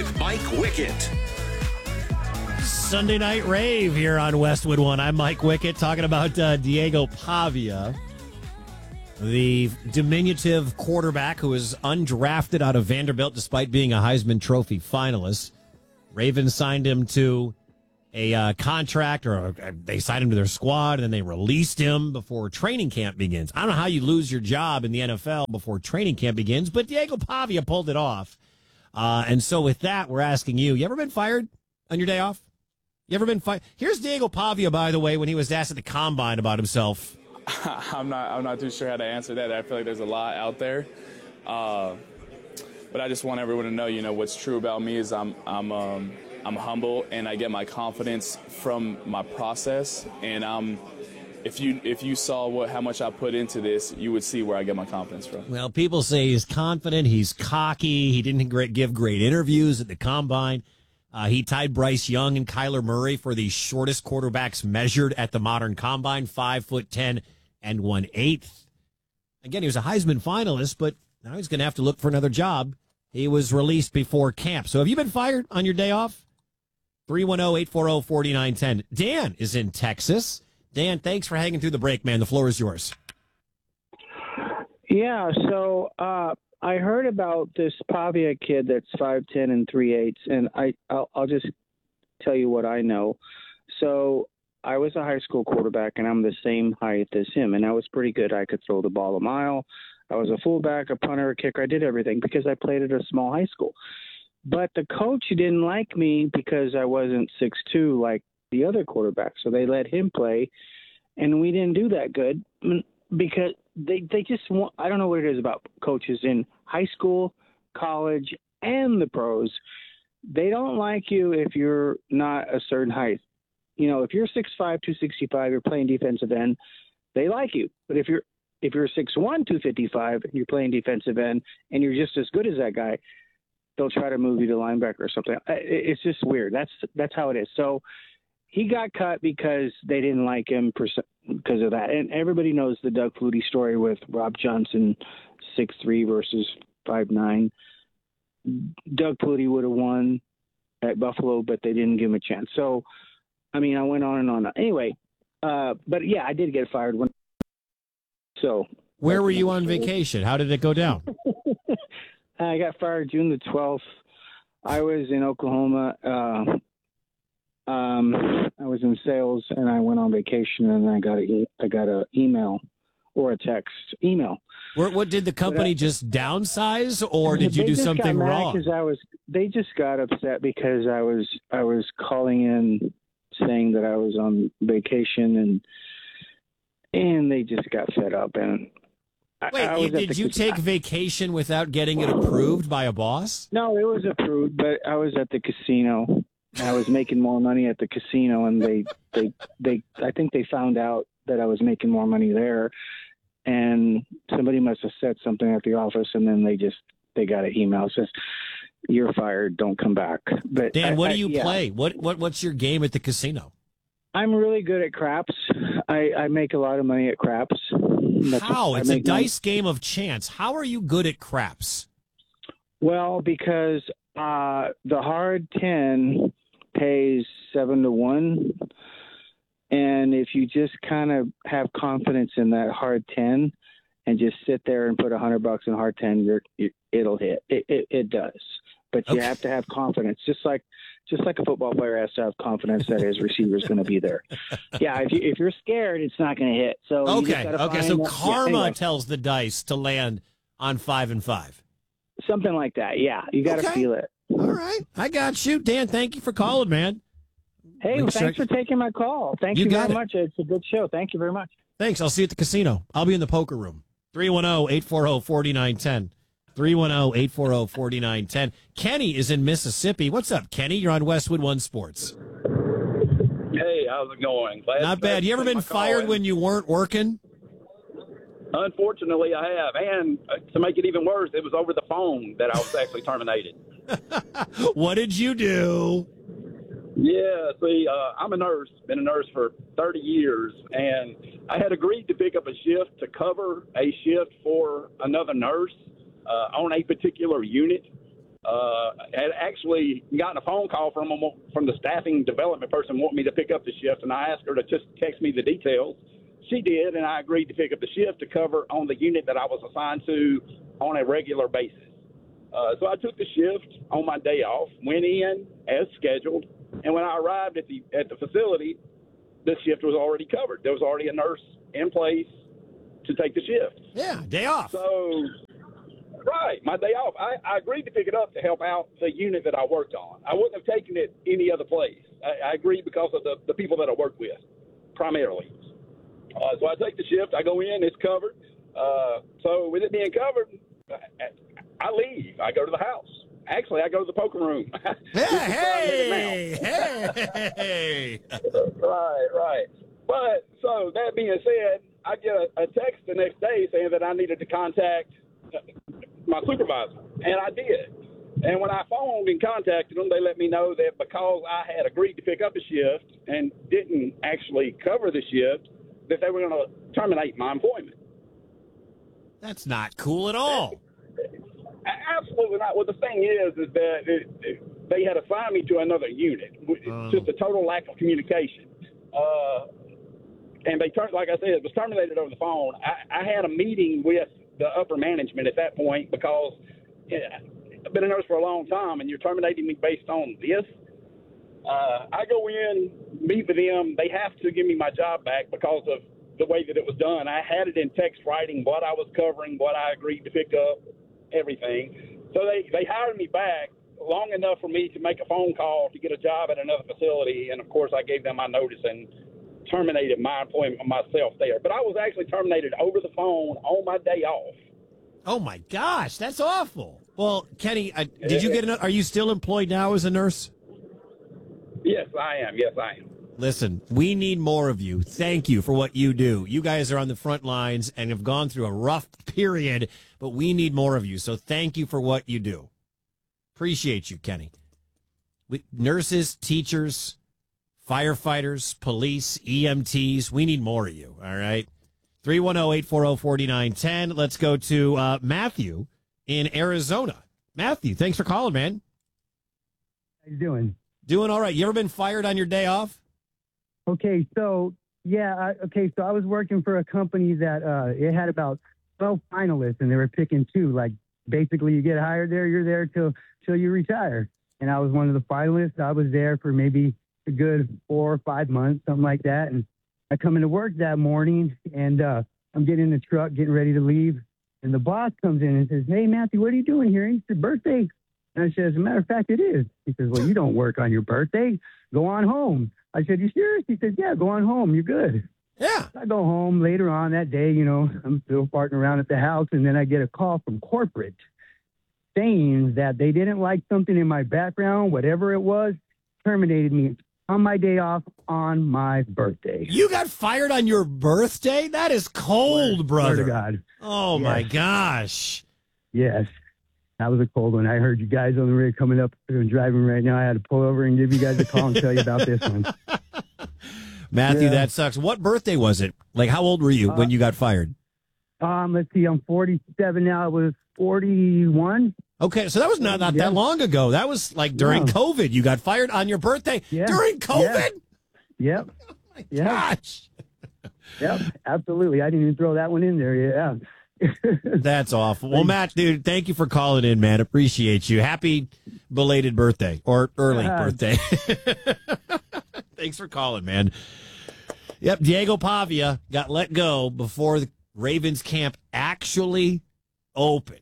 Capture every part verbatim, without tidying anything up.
with Mike Wickett. Sunday Night Rave here on Westwood One. I'm Mike Wickett talking about uh, Diego Pavia, the diminutive quarterback who was undrafted out of Vanderbilt despite being a Heisman Trophy finalist. Ravens signed him to a uh, contract, or a, they signed him to their squad, and then they released him before training camp begins. I don't know how you lose your job in the N F L before training camp begins, but Diego Pavia pulled it off. Uh, and so with that, we're asking you, you ever been fired on your day off? You ever been fired? Here's Diego Pavia, by the way, when he was asked at the Combine about himself. I'm not I'm not too sure how to answer that. I feel like there's a lot out there. Uh, but I just want everyone to know, you know, what's true about me is I'm I'm um, I'm humble, and I get my confidence from my process. And I'm if you if you saw what how much I put into this, you would see where I get my confidence from. Well, people say he's confident, he's cocky, he didn't great, give great interviews at the Combine. Uh, he tied Bryce Young and Kyler Murray for the shortest quarterbacks measured at the modern Combine, five foot ten and one eighth. Again, he was a Heisman finalist, but now he's going to have to look for another job. He was released before camp. So have you been fired on your day off? three one zero, eight four zero, four nine one zero. Dan is in Texas. Dan, thanks for hanging through the break, man. The floor is yours. Yeah, so uh, I heard about this Pavia kid that's five ten and three eighths, and I, I'll, I'll just tell you what I know. So I was a high school quarterback, and I'm the same height as him, and I was pretty good. I could throw the ball a mile. I was a fullback, a punter, a kicker. I did everything because I played at a small high school. But the coach didn't like me because I wasn't six two like the other quarterback. So they let him play, and we didn't do that good because they, they just want – I don't know what it is about coaches in high school, college, and the pros. They don't like you if you're not a certain height. You know, if you're six five, two sixty-five, you're playing defensive end, they like you. But if you're if you're six one, two fifty-five, and you're playing defensive end, and you're just as good as that guy – they'll try to move you to linebacker or something. It's just weird. That's that's how it is. So he got cut because they didn't like him because of that. And everybody knows the Doug Flutie story with Rob Johnson, six three versus five nine. Doug Flutie would have won at Buffalo, but they didn't give him a chance. So, I mean, I went on and on. Anyway, uh, but, yeah, I did get fired. When, so Where were you on vacation? How did it go down? I got fired June the twelfth. I was in Oklahoma. Uh, um, I was in sales, and I went on vacation, and I got a, I got an email or a text email. What, what did the company I, just downsize, or did you do something wrong? Because I was, they just got upset because I was I was calling in saying that I was on vacation, and and they just got fed up and. Wait, I, I you, did you casino. take vacation without getting it approved by a boss? No, it was approved, but I was at the casino. I was making more money at the casino, and they, they, they, I think they found out that I was making more money there, and somebody must have said something at the office, and then they just, they got an email that says, "You're fired. Don't come back." But Dan, I, what I, do you yeah. play? What, what, what's your game at the casino? I'm really good at craps. I, I make a lot of money at craps. That's How? It's a money. dice game of chance. How are you good at craps? Well, because uh, the hard ten pays seven to one, and if you just kind of have confidence in that hard ten and just sit there and put a hundred bucks in hard ten, you're, you, it'll hit. It, it, it does, but you okay. have to have confidence, just like just like a football player has to have confidence that his receiver is going to be there. Yeah, if you if you're scared, it's not going to hit. So okay, okay. So that, karma yeah, anyway. tells the dice to land on five and five. Something like that. Yeah, you got to okay. feel it. All right, I got you, Dan. Thank you for calling, man. Hey, Make thanks sure... for taking my call. Thank you, you got very it. much. It's a good show. Thank you very much. Thanks. I'll see you at the casino. I'll be in the poker room. three one zero, eight four zero, four nine one zero. three one zero, eight four zero, four nine one zero. Kenny is in Mississippi. What's up, Kenny? You're on Westwood One Sports. Hey, how's it going? Glad Not bad. You ever been fired when you weren't working? Unfortunately, I have. And uh, to make it even worse, it was over the phone that I was actually terminated. What did you do? Yeah, see, uh, I'm a nurse, been a nurse for thirty years, and I had agreed to pick up a shift to cover a shift for another nurse uh, on a particular unit. Uh, had actually gotten a phone call from them, from the staffing development person wanting me to pick up the shift, and I asked her to just text me the details. She did, and I agreed to pick up the shift to cover on the unit that I was assigned to on a regular basis. Uh, so I took the shift on my day off, went in as scheduled, and when I arrived at the at the facility, the shift was already covered. There was already a nurse in place to take the shift. Yeah, day off. So, right, my day off. I, I agreed to pick it up to help out the unit that I worked on. I wouldn't have taken it any other place. I, I agreed because of the, the people that I work with, primarily. Uh, so I take the shift. I go in. It's covered. Uh, so with it being covered, I, I leave. I go to the house. Actually, I go to the poker room. Yeah, hey, hey, hey. Right, right. But so that being said, I get a, a text the next day saying that I needed to contact my supervisor, and I did. And when I phoned and contacted them, they let me know that because I had agreed to pick up a shift and didn't actually cover the shift, that they were going to terminate my employment. That's not cool at all. Absolutely not. Well, the thing is, is that it, it, they had assigned me to another unit. Um. Just a total lack of communication. Uh, and they turned, like I said, it was terminated over the phone. I, I had a meeting with the upper management at that point because yeah, I've been a nurse for a long time, and you're terminating me based on this. Uh, I go in, meet with them. They have to give me my job back because of the way that it was done. I had it in text writing what I was covering, what I agreed to pick up, everything. So they, they hired me back long enough for me to make a phone call to get a job at another facility. And, of course, I gave them my notice and terminated my employment myself there. But I was actually terminated over the phone on my day off. Oh, my gosh, that's awful. Well, Kenny, I, did you get an, are you still employed now as a nurse? Yes, I am. Yes, I am. Listen, we need more of you. Thank you for what you do. You guys are on the front lines and have gone through a rough period, but we need more of you. So thank you for what you do. Appreciate you, Kenny. We, nurses, teachers, firefighters, police, E M Ts, we need more of you, all right? three one zero, eight four zero, four nine one zero. Let's go to uh, Matthew in Arizona. Matthew, thanks for calling, man. How you doing? Doing all right. You ever been fired on your day off? Okay, so, yeah, I, okay, so I was working for a company that uh, it had about twelve finalists, and they were picking two. Like, basically, you get hired there, you're there till, till you retire. And I was one of the finalists. I was there for maybe a good four or five months, something like that. And I come into work that morning, and uh, I'm getting in the truck, getting ready to leave. And the boss comes in and says, "Hey, Matthew, what are you doing here?" It's your birthday. And I said, "As a matter of fact, it is." He says, "Well, you don't work on your birthday. Go on home." I said, "You serious?" He said, "Yeah, go on home. You're good." Yeah. I go home later on that day, you know, I'm still farting around at the house, and then I get a call from corporate saying that they didn't like something in my background, whatever it was, terminated me on my day off on my birthday. You got fired on your birthday? That is cold, Swear, brother. Swear to God. Oh, Yes. my gosh. Yes. That was a cold one. I heard you guys on the rig coming up and driving right now. I had to pull over and give you guys a call and tell you about this one. Matthew, Yeah. that sucks. What birthday was it? Like, how old were you Uh, when you got fired? Um, let's see, I'm forty-seven now. I was forty-one. Okay, so that was not, not Yeah. that long ago. That was like during No. COVID. You got fired on your birthday Yeah. during COVID? Yep. Yeah. Gosh. Yep. Absolutely. I didn't even throw that one in there. Yeah. That's awful. Well, Matt, dude, thank you for calling in, man. Appreciate you. Happy belated birthday or early Yeah. birthday. Thanks for calling, man. Yep, Diego Pavia got let go before the Ravens camp actually opened.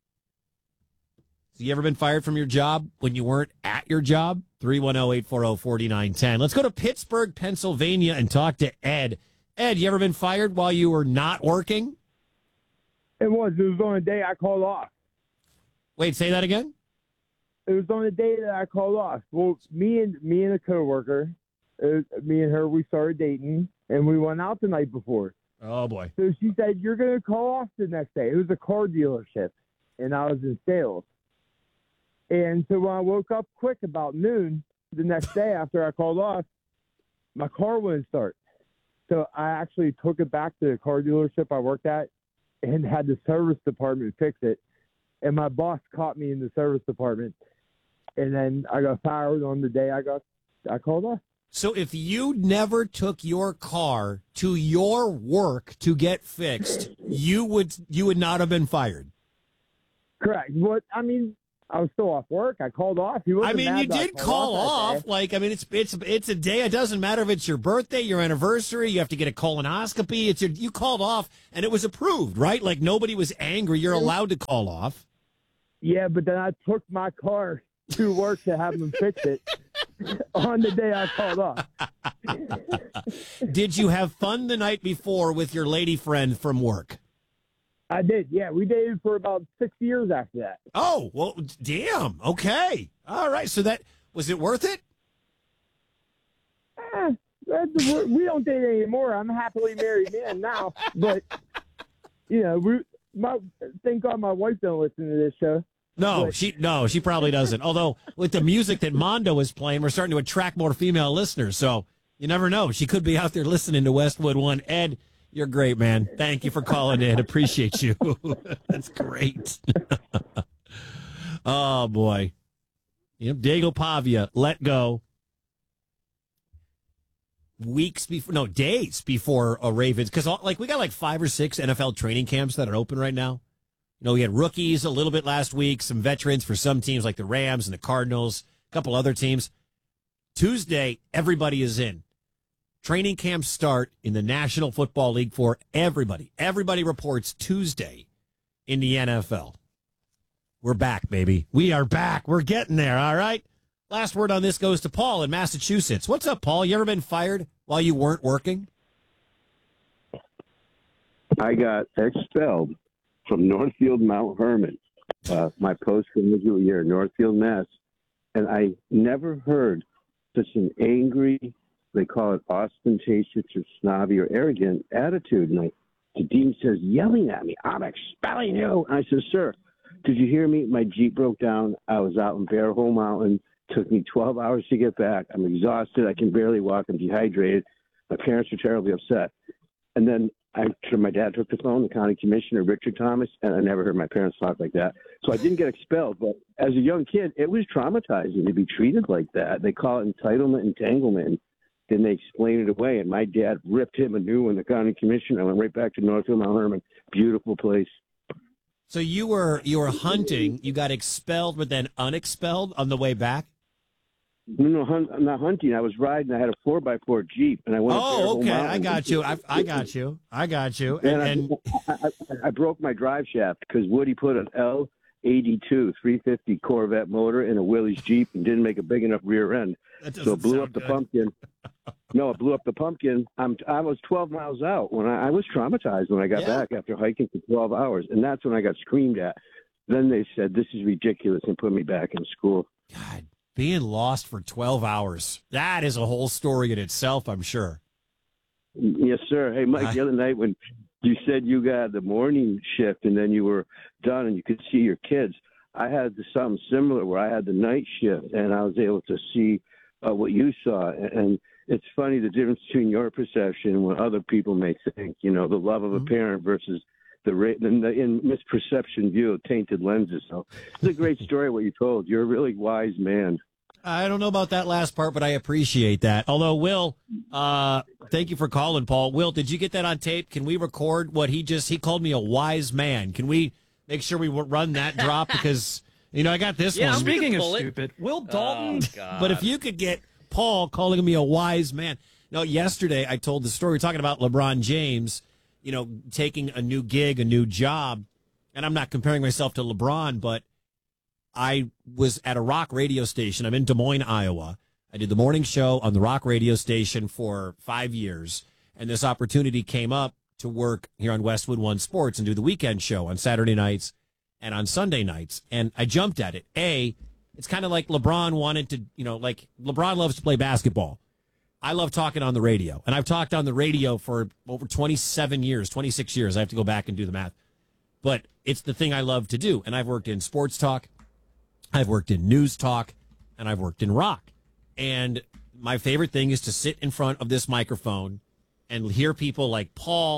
So you ever been fired from your job when you weren't at your job? three one zero, eight four zero, four nine one zero. Let's go to Pittsburgh, Pennsylvania, and talk to Ed. Ed, you ever been fired while you were not working? It was. It was on the day I called off. Wait, say that again? It was on the day that I called off. Well, me and me and a coworker, uh, me and her, we started dating, and we went out the night before. Oh, boy. So she said, "You're going to call off the next day." It was a car dealership, and I was in sales. And so when I woke up quick about noon the next day after I called off, my car wouldn't start. So I actually took it back to the car dealership I worked at and had the service department fix it. and my boss caught me in the service department, and then I got fired on the day I got I called off. So if you never took your car to your work to get fixed, you would you would not have been fired. Correct. What I mean, I was still off work. I called off. He wasn't I mean, mad you that I did called call off. off. Like, I mean, it's it's it's a day. It doesn't matter if it's your birthday, your anniversary. You have to get a colonoscopy. It's your, you called off, and it was approved, right? Like nobody was angry. You're allowed to call off. Yeah, but then I took my car to work to have them fix it on the day I called off. Did you have fun the night before with your lady friend from work? I did, yeah. We dated for about six years after that. Oh, well, damn. Okay. All right. So that, was it worth it? Eh, that's, we don't date anymore. I'm a happily married man now. But, you know, we, my, thank God my wife don't listen to this show. No, But- she no, she probably doesn't. Although with the music that Mondo is playing, we're starting to attract more female listeners. So you never know. She could be out there listening to Westwood One. Ed, you're great, man. Thank you for calling in. Appreciate you. That's great. Oh boy. You know, Diego Pavia let go weeks before, no, days before a Ravens, because like we got like five or six N F L training camps that are open right now. You know, we had rookies a little bit last week, some veterans for some teams like the Rams and the Cardinals, a couple other teams. Tuesday, everybody is in. Training camps start in the National Football League for everybody. Everybody reports Tuesday in the N F L. We're back, baby. We are back. We're getting there, all right? Last word on this goes to Paul in Massachusetts. What's up, Paul? You ever been fired while you weren't working? I got expelled from Northfield, Mount Herman, uh, my post-graduate year, Northfield, Mass. And I never heard such an angry, they call it ostentatious or snobby or arrogant attitude. And I, the dean says, yelling at me, I'm expelling you. And I said, sir, did you hear me? My Jeep broke down. I was out in Bear Hole Mountain. Took me twelve hours to get back. I'm exhausted. I can barely walk. I'm dehydrated. My parents are terribly upset. And then I, my dad took the phone, the county commissioner, Richard Thomas, and I never heard my parents talk like that. So I didn't get expelled. But as a young kid, it was traumatizing to be treated like that. They call it entitlement, entanglement. Then they explain it away. And my dad ripped him a new one, the county commissioner. I went right back to Northfield, Mount Herman. Beautiful place. So you were you were hunting. You got expelled, but then unexpelled on the way back? No, no, hun- I'm not hunting. I was riding. I had a four by four Jeep, and I went. Oh, up okay. Mountain. I got you. I, I got you. I got you. And, And, and I, I, I broke my drive shaft because Woody put an L eighty-two three fifty Corvette motor in a Willys Jeep and didn't make a big enough rear end, that doesn't so it blew sound up the good. pumpkin. No, it blew up the pumpkin. I'm I was twelve miles out when I, I was traumatized when I got Yeah. back after hiking for twelve hours, and that's when I got screamed at. Then they said this is ridiculous and put me back in school. God, being lost for twelve hours. That is a whole story in itself, I'm sure. Yes, sir. Hey, Mike, I- the other night when you said you got the morning shift and then you were done and you could see your kids, I had something similar where I had the night shift and I was able to see uh, what you saw. And it's funny the difference between your perception and what other people may think, you know, the love of a Mhm. parent versus the, ra- the, the in misperception view of tainted lenses. So it's a great story what you told. You're a really wise man. I don't know about that last part, but I appreciate that. Although, Will, uh, thank you for calling, Paul. Will, did you get that on tape? Can we record what he just, he called me a wise man. Can we make sure we run that drop? Because, you know, I got this Yeah, one. speaking of bullet. stupid, Will Dalton. Oh, God. But if you could get Paul calling me a wise man. No, yesterday I told the story. We were talking about LeBron James, you know, taking a new gig, a new job. And I'm not comparing myself to LeBron, but I was at a rock radio station. I'm in Des Moines, Iowa. I did the morning show on the rock radio station for five years. And this opportunity came up to work here on Westwood One Sports and do the weekend show on Saturday nights and on Sunday nights. And I jumped at it. A, it's kind of like LeBron wanted to, you know, like LeBron loves to play basketball. I love talking on the radio. And I've talked on the radio for over twenty-seven years, twenty-six years. I have to go back and do the math. But it's the thing I love to do. And I've worked in sports talk, I've worked in news talk, and I've worked in rock. And my favorite thing is to sit in front of this microphone and hear people like Paul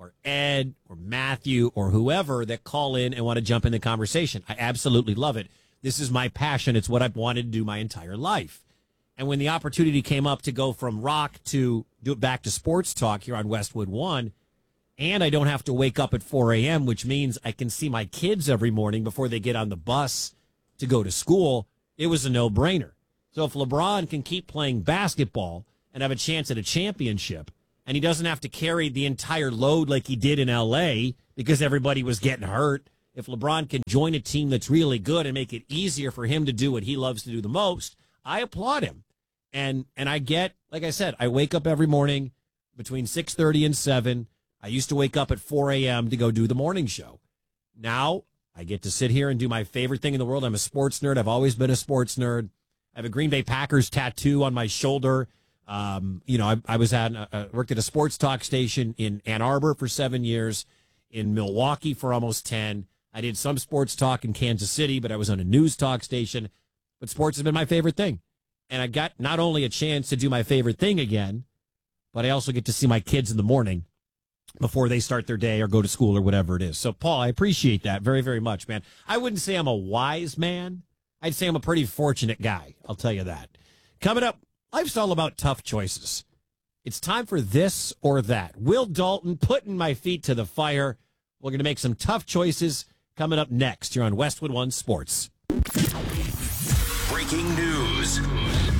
or Ed or Matthew or whoever that call in and want to jump in the conversation. I absolutely love it. This is my passion. It's what I've wanted to do my entire life. And when the opportunity came up to go from rock to do it back to sports talk here on Westwood One, and I don't have to wake up at four a.m., which means I can see my kids every morning before they get on the bus to go to school, it was a no-brainer. So if LeBron can keep playing basketball and have a chance at a championship, and he doesn't have to carry the entire load like he did in L A because everybody was getting hurt, if LeBron can join a team that's really good and make it easier for him to do what he loves to do the most, I applaud him. And and I get, like I said, I wake up every morning between six thirty and seven. I used to wake up at four a.m. to go do the morning show. Now I get to sit here and do my favorite thing in the world. I'm a sports nerd. I've always been a sports nerd. I have a Green Bay Packers tattoo on my shoulder. Um, you know, I, I was at uh, worked at a sports talk station in Ann Arbor for seven years, in Milwaukee for almost ten. I did some sports talk in Kansas City, but I was on a news talk station. But sports has been my favorite thing. And I got not only a chance to do my favorite thing again, but I also get to see my kids in the morning before they start their day or go to school or whatever it is. So, Paul, I appreciate that very, very much, man. I wouldn't say I'm a wise man. I'd say I'm a pretty fortunate guy. I'll tell you that. Coming up, life's all about tough choices. It's time for this or that. Will Dalton putting my feet to the fire. We're going to make some tough choices coming up next here on Westwood One Sports. Breaking news.